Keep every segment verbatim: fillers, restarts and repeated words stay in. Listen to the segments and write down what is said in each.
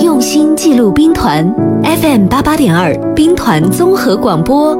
用心记录兵团 F M 八八点二兵团综合广播。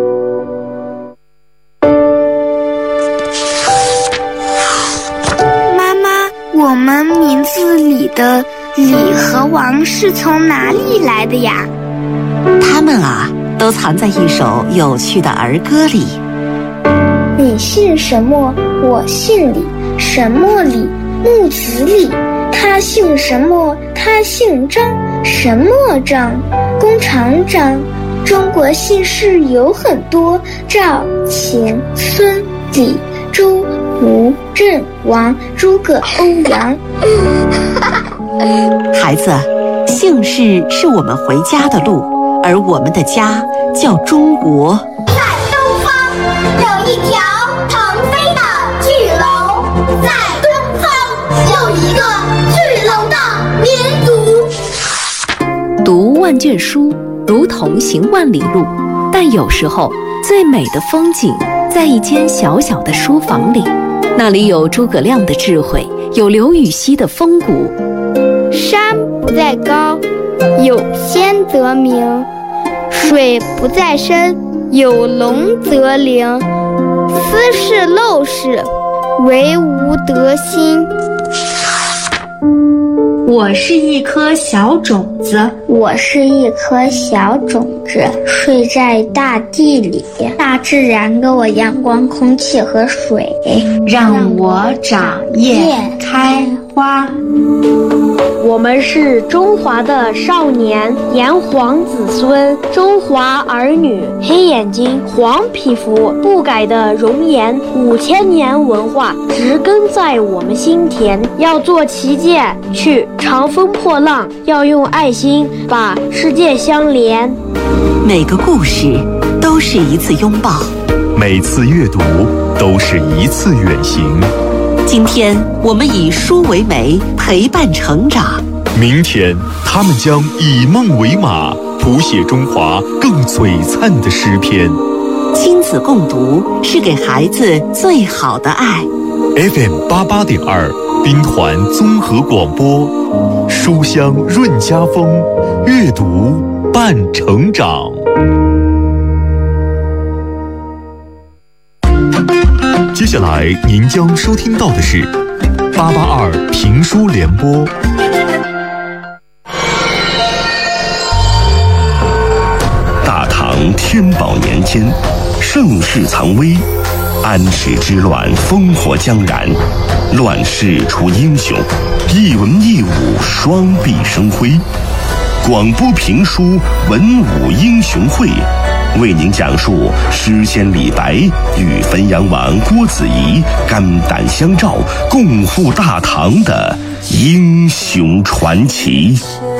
妈妈，我们名字里的李和王是从哪里来的呀？ 他们啊，都藏在一首有趣的儿歌里。 你姓什么？我姓李。什么李？木子李。他姓什么？他姓张。什么张？弓长张。中国姓氏有很多，赵、秦、孙、李、周、吴、郑、王、诸葛、欧阳。 孩子，姓氏是我们回家的路，而我们的家叫中国。 在东方有一条腾飞的巨龙，在东方有一个巨龙的民族。 读万卷书，如同行万里路，但有时候最美的风景在一间小小的书房里，那里有诸葛亮的智慧，有刘禹锡的风骨。 山不在高，有仙则名；水不在深，有龙则灵。斯是陋室，惟吾德馨。 我是一颗小种子， 我是一颗小种子，睡在大地里。大自然给我阳光、空气和水， 让我长叶开花。 我们是中华的少年，炎黄子孙，中华儿女，黑眼睛，黄皮肤，不改的容颜，五千年文化植根在我们心田。要做旗舰，去长风破浪，要用爱心把世界相连。 每个故事都是一次拥抱， 每次阅读都是一次远行。 今天我们以书为媒，陪伴成长。 明天他们将以梦为马，谱写中华更璀璨的诗篇。 亲子共读是给孩子最好的爱。 F M 八八点二兵团综合广播，书香润家风，阅读伴成长。接下来您将收听到的是八八二评书联播。 大唐天宝年间，盛世藏危，安史之乱烽火将燃，乱世出英雄，一文一武双璧生辉。广播评书文武英雄会，为您讲述诗仙李白与汾阳王郭子仪肝胆相照，共赴大唐的英雄传奇。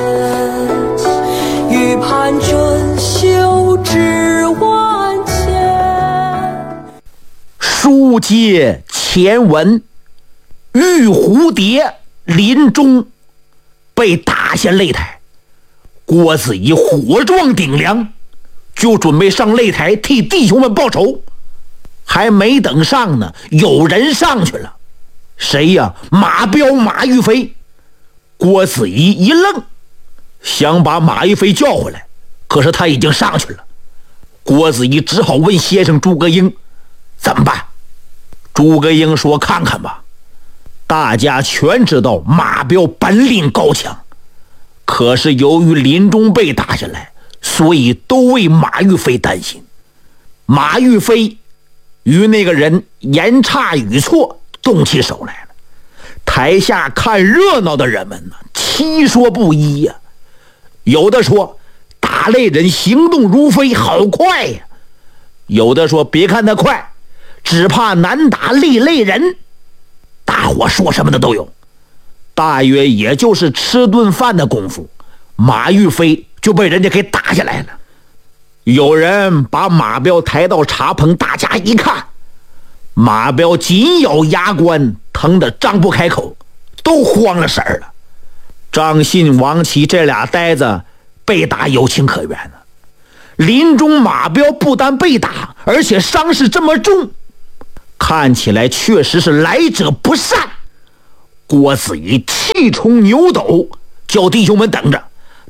欲攀春秋之万千。 书接前文，玉蝴蝶临终被打下擂台，郭子仪火壮顶梁，就准备上擂台替弟兄们报仇。还没等上呢，有人上去了。谁呀？马彪、马玉飞。郭子仪一愣，想把马玉飞叫回来，可是他已经上去了。郭子仪只好问先生诸葛英怎么办。诸葛英说，看看吧，大家全知道马彪本领高强，可是由于林中被打下来，所以都为马玉飞担心。马玉飞与那个人言差语错，动起手来了。台下看热闹的人们呢，七说不一呀、啊。有的说打擂人行动如飞，好快呀；有的说别看他快，只怕难打擂擂人。大伙说什么的都有。大约也就是吃顿饭的功夫，马玉飞就被人家给打下来了。有人把马彪抬到茶棚，大家一看，马彪紧咬牙关，疼得张不开口，都慌了神儿了。张信、王琦这俩呆子被打有情可原了。林中马彪不但被打，而且伤势这么重，看起来确实是来者不善。郭子仪气冲牛斗，叫弟兄们等着，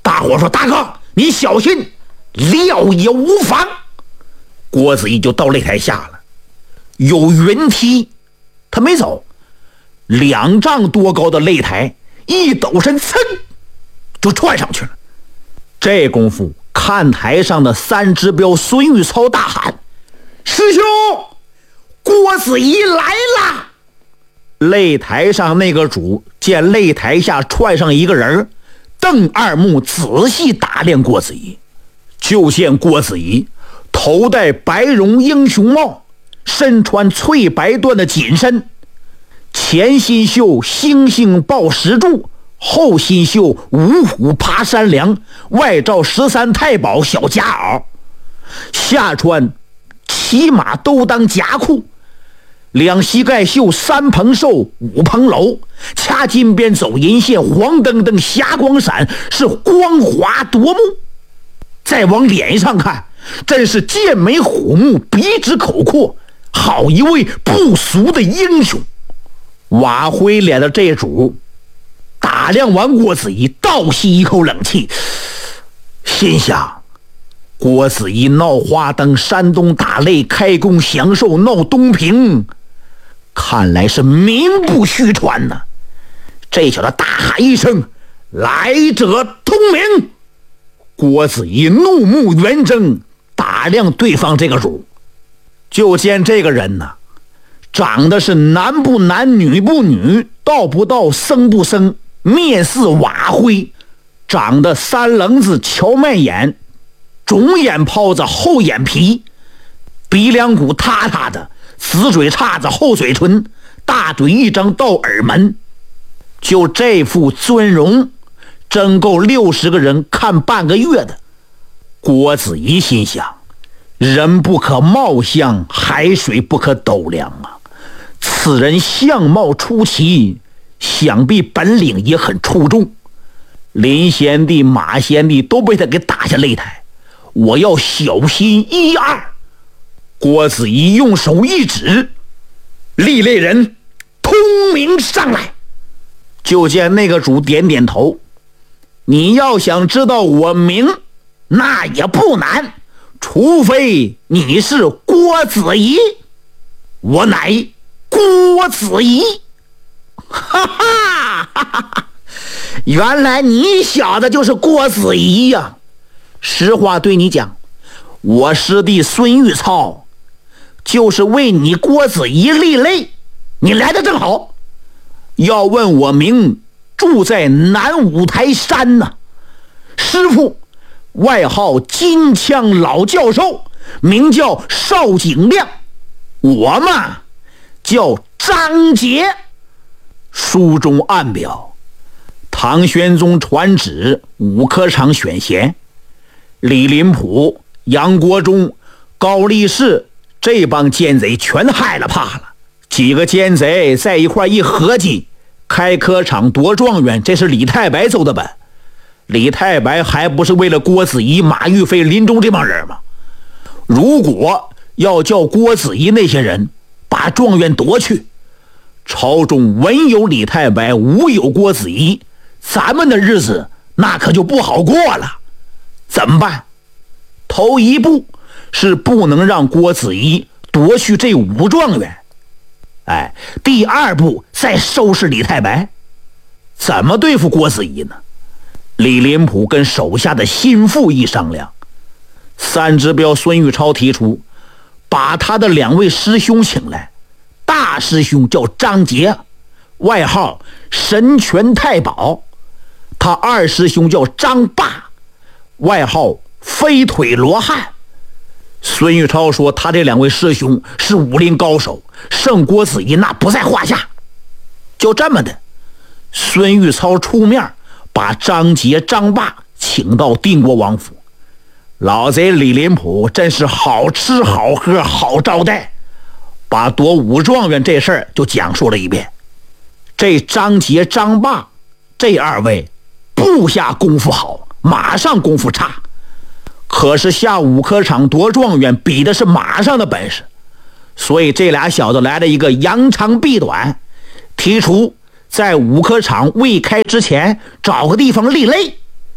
大伙说：“大哥，你小心，料也无妨。”郭子仪就到擂台下了，有云梯，他没走，两丈多高的擂台，一抖身，噌就窜上去了。这功夫，看台上的三只镖孙玉操大喊：“师兄，郭子仪来了！”擂台上那个主见擂台下窜上一个人，瞪二目仔细打量郭子仪，就见郭子仪头戴白绒英雄帽，身穿翠白缎的紧身，前心绣星星抱石柱，后心绣五虎爬山梁，外罩十三太保小夹袄，下穿骑马都当夹裤，两膝盖绣三蓬寿五蓬楼，掐金边走银线，黄澄澄霞光闪，是光滑夺目。再往脸上看，真是剑眉虎目，鼻直口阔，好一位不俗的英雄。瓦灰脸的这主打量完郭子仪，倒吸一口冷气，心想：郭子仪闹花灯，山东打擂，开弓降寿，闹东平，看来是名不虚传呢。这小子大喊一声：“来者通明！”郭子仪怒目圆睁，打量对方这个主，就见这个人呢，长得是男不男女不女，道不道生不生，面似瓦灰，长得三棱子荞麦眼，肿眼泡子厚眼皮，鼻梁骨塌塌的，死嘴叉子厚嘴唇，大嘴一张到耳门。就这副尊容，真够六十个人看半个月的。郭子仪心想：人不可貌相，海水不可斗量啊！此人相貌出奇，想必本领也很出众。林贤弟、马贤弟都被他给打下擂台，我要小心一二。郭子仪用手一指，立擂人通明上来。就见那个主点点头：“你要想知道我名，那也不难，除非你是郭子仪。我乃郭子仪。”哈哈哈哈！原来你小子就是郭子仪呀、啊！实话对你讲，我师弟孙玉操就是为你郭子仪立擂，你来的正好。要问我名，住在南五台山呢、啊。师父外号金枪老教授，名叫邵景亮，我嘛叫张杰。书中暗表，唐玄宗传旨五科场选贤，李林甫、杨国忠、高力士这帮奸贼全害了怕了。几个奸贼在一块一合计，开科场夺状元，这是李太白奏的本。李太白还不是为了郭子仪、马玉飞、林中这帮人吗？如果要叫郭子仪那些人把状元夺去，朝中文有李太白，武有郭子仪，咱们的日子那可就不好过了。怎么办？头一步是不能让郭子仪夺去这五状元，哎，第二步再收拾李太白。怎么对付郭子仪呢？李林甫跟手下的心腹一商量，三只镖孙玉超提出把他的两位师兄请来。大师兄叫张杰，外号神拳太保；他二师兄叫张霸，外号飞腿罗汉。孙玉超说他这两位师兄是武林高手，胜郭子仪那不在话下。就这么的，孙玉超出面把张杰、张霸请到定国王府。老贼李林甫真是好吃好喝好招待，把夺武状元这事儿就讲述了一遍。这张杰、张霸这二位部下功夫好，马上功夫差，可是下五科场夺状元比的是马上的本事，所以这俩小子来了一个扬长避短，提出在五科场未开之前找个地方立擂。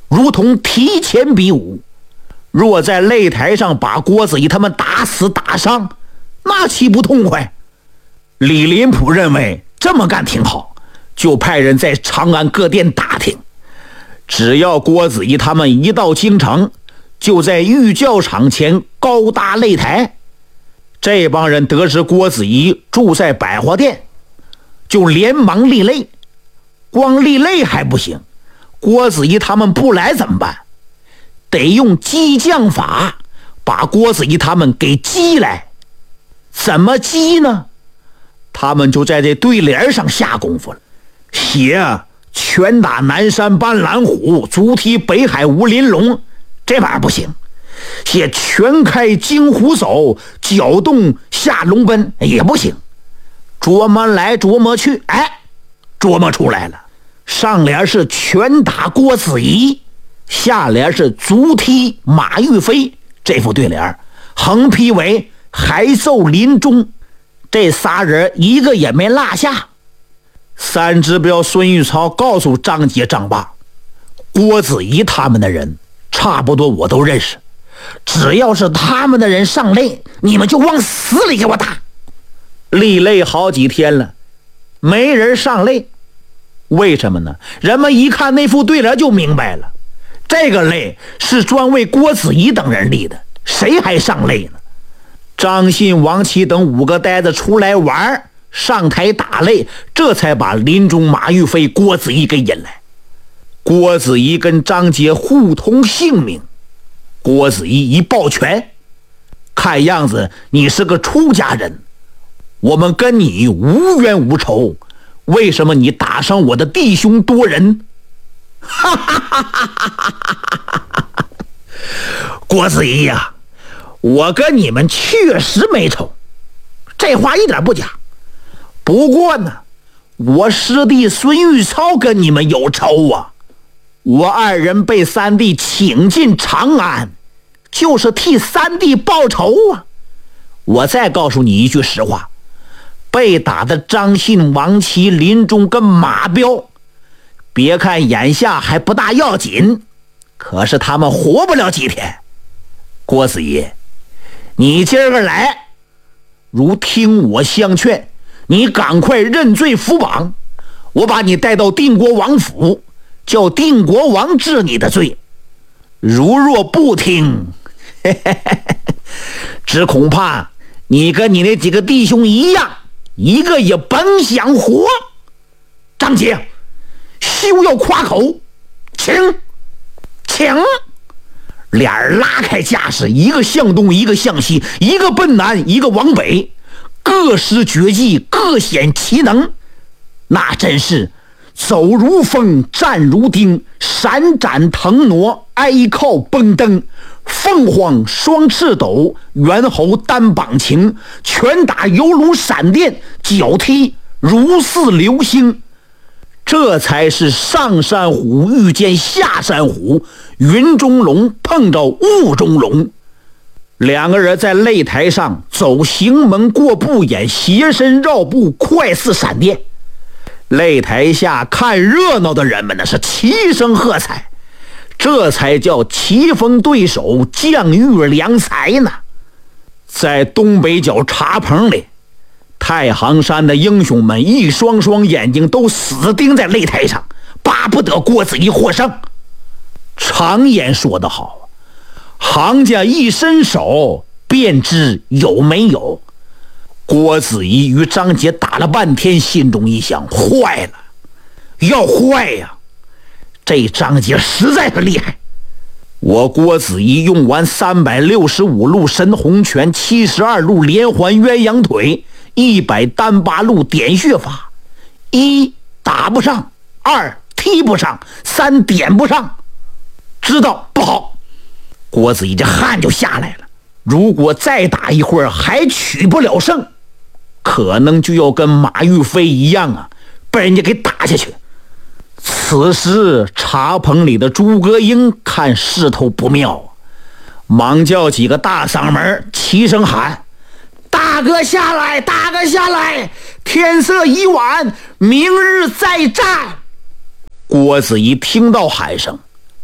如同提前比武。若在擂台上把郭子仪他们打死打伤，那岂不痛快？李林甫认为这么干挺好，就派人在长安各店打听，只要郭子仪他们一到京城，就在御教场前高搭擂台。这帮人得知郭子仪住在百货店，就连忙立擂。光立擂还不行，郭子仪他们不来怎么办？得用激将法把郭子仪他们给激来。怎么激呢？他们就在这对联上下功夫了，写拳打南山斑斓虎，足踢北海无鳞龙，这玩意儿不行。写拳开金虎手，脚动下龙奔，也不行。琢磨来琢磨去，哎，琢磨出来了。上联是拳打郭子仪，下联是足踢马玉飞，这副对联横批为还奏临终，这仨人一个也没落下。三指标孙玉超告诉张杰张霸，郭子仪他们的人差不多我都认识，只要是他们的人上擂，你们就往死里给我打。立擂好几天了，没人上擂。为什么呢？人们一看那副对联就明白了，这个擂是专为郭子仪等人立的，谁还上擂呢？张信、王琦等五个呆子出来玩，上台打擂，这才把林中、马玉飞、郭子仪给引来。郭子仪跟张杰互通姓名，郭子仪一抱拳，看样子你是个出家人，我们跟你无冤无仇，为什么你打伤我的弟兄多人？哈哈哈哈哈哈！郭子仪呀，我跟你们确实没仇，这话一点不假。不过呢，我师弟孙玉超跟你们有仇啊！我二人被三弟请进长安，就是替三弟报仇啊！我再告诉你一句实话，被打的张信、王琦、林中跟马彪，别看眼下还不大要紧，可是他们活不了几天。郭子仪，你今儿个来，如听我相劝，你赶快认罪服绑，我把你带到定国王府，叫定国王治你的罪。如若不听，嘿嘿嘿，只恐怕你跟你那几个弟兄一样，一个也甭想活。张杰，休要夸口，请请。俩人拉开架势，一个向东，一个向西，一个奔南，一个往北，各施绝技，各显其能，那真是走如风，站如钉，闪展腾挪，挨靠蹦蹬，凤凰双翅抖，猿猴单膀擎，拳打犹如闪电，脚踢如似流星。这才是上山虎遇见下山虎，云中龙碰着雾中龙。两个人在擂台上走行门过步眼，斜身绕步，快似闪电。擂台下看热闹的人们呢是齐声喝彩，这才叫棋逢对手，将遇良才呢。在东北角茶棚里，太行山的英雄们一双双眼睛都死盯在擂台上，巴不得郭子仪获胜。常言说得好，行家一伸手便知有没有。郭子仪与张杰打了半天，心中一想，坏了，要坏呀！这张杰实在是厉害。我郭子仪用完三百六十五路神洪拳，七十二路连环鸳鸯腿，一百单八路点穴法，一打不上，二踢不上，三点不上，知道不好。郭子仪这汗就下来了，如果再打一会儿还取不了胜，可能就要跟马玉飞一样啊，被人家给打下去。此时茶棚里的诸葛英看势头不妙，忙叫几个大嗓门齐声喊：大哥下来，大哥下来，天色已晚，明日再战。郭子仪听到喊声，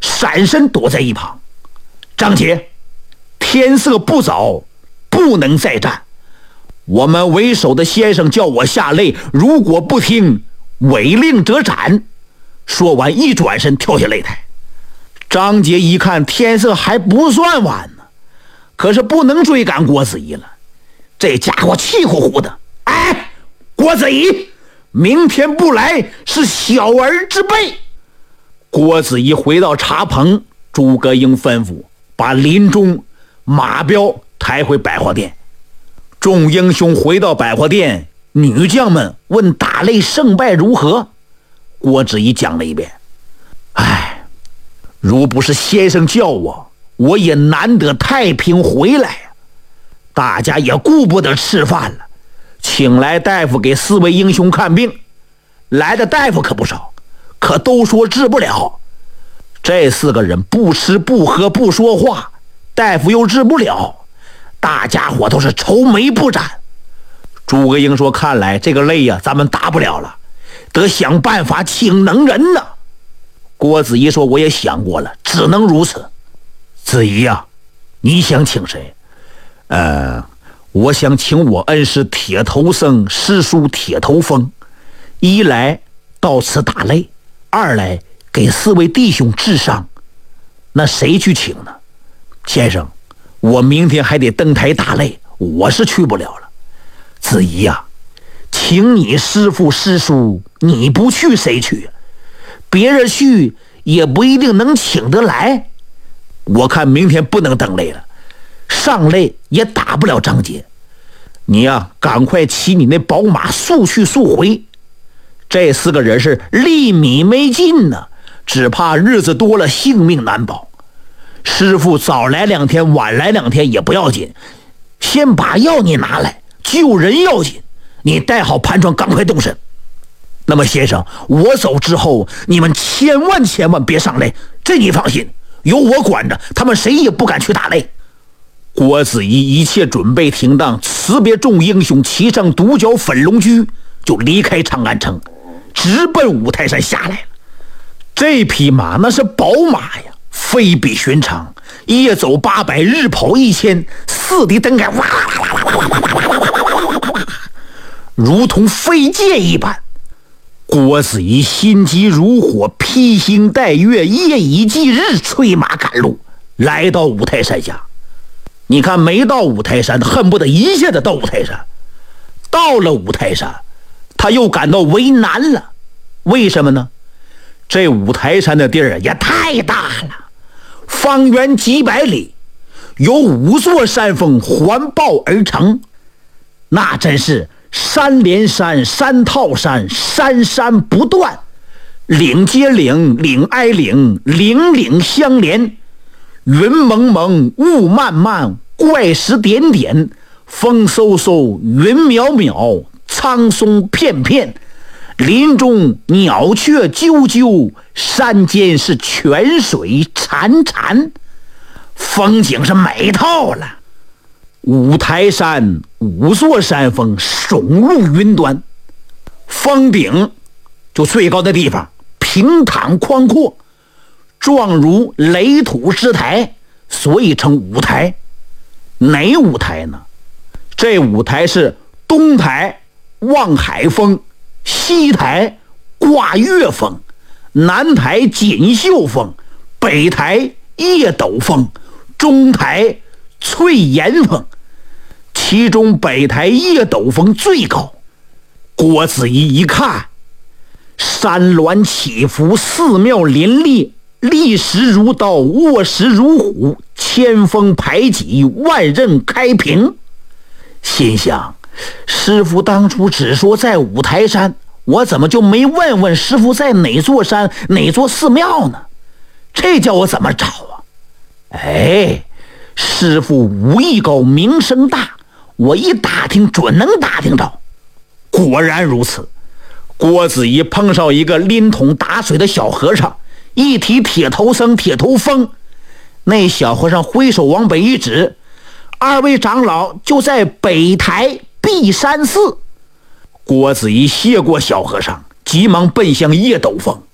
闪身躲在一旁。张杰，天色不早，不能再战，我们为首的先生叫我下擂，如果不听，违令者斩。说完一转身跳下擂台。张杰一看天色还不算晚呢，可是不能追赶郭子仪了。这家伙气呼呼的，哎，郭子仪，明天不来是小儿之辈。郭子仪回到茶棚，诸葛英吩咐把林冲、马彪抬回百货店。众英雄回到百货店，女将们问打擂胜败如何。郭子仪讲了一遍。哎，如不是先生叫我，我也难得太平回来呀。大家也顾不得吃饭了，请来大夫给四位英雄看病。来的大夫可不少，可都说治不了。这四个人不吃不喝不说话，大夫又治不了，大家伙都是愁眉不展。诸葛英说，看来这个擂呀、啊、咱们打不了了，得想办法请能人呢。郭子仪说，我也想过了，只能如此。子仪呀、啊，你想请谁？呃，我想请我恩师铁头僧师叔铁头风，一来到此打擂，二来给四位弟兄治伤。那谁去请呢？先生，我明天还得登台打擂，我是去不了了。子仪呀、啊，请你师父师叔，你不去谁去？别人去也不一定能请得来。我看明天不能登擂了，上擂也打不了张杰。你呀、啊，赶快骑你那宝马速去速回。这四个人是粒米没进呢，只怕日子多了性命难保。师傅早来两天晚来两天也不要紧，先把药你拿来，救人要紧。你带好盘缠，赶快动身。那么先生，我走之后你们千万千万别上擂，这你放心，有我管着，他们谁也不敢去打擂。郭子仪一切准备停当，辞别众英雄，骑上独角粉龙驹，就离开长安城，直奔五台山下来了。这匹马那是宝马呀，非比寻常，夜走八百，日跑一千，四蹄蹬开，哇哇哇哇哇哇哇哇哇哇哇，如同飞箭一般。郭子仪心急如火，披星戴月，夜以继日，催马赶路，来到五台山下。你看，没到五台山，恨不得一下子到五台山。到了五台山，他又感到为难了。为什么呢？这五台山的地儿也太大了，方圆几百里，有五座山峰环抱而成，那真是山连山，山套山，山山不断，岭接岭，岭挨岭，岭岭相连，云蒙蒙，雾漫漫，怪石点点，风嗖嗖，云渺渺，苍松片片，林中鸟雀啾啾，山间是泉水潺潺，风景是美透了。五台山五座山峰耸入云端，峰顶就最高的地方平坦宽阔，状如垒土之台，所以称五台。哪五台呢？这五台是东台望海峰，西台挂月峰，南台锦绣峰，北台叶斗峰，中台翠岩峰。其中北台叶斗峰最高。郭子仪一看，山峦起伏，寺庙林立，立石如刀，卧石如虎，千峰排挤，万仞开平。心想，师傅当初只说在五台山，我怎么就没问问师傅在哪座山哪座寺庙呢？这叫我怎么找啊？哎，师傅武艺高，名声大，我一打听准能打听着。果然如此。郭子仪碰上一个拎桶打水的小和尚，一提铁头僧铁头风，那小和尚挥手往北一指，二位长老就在北台碧山寺。郭子仪谢过小和尚，急忙奔向叶斗峰。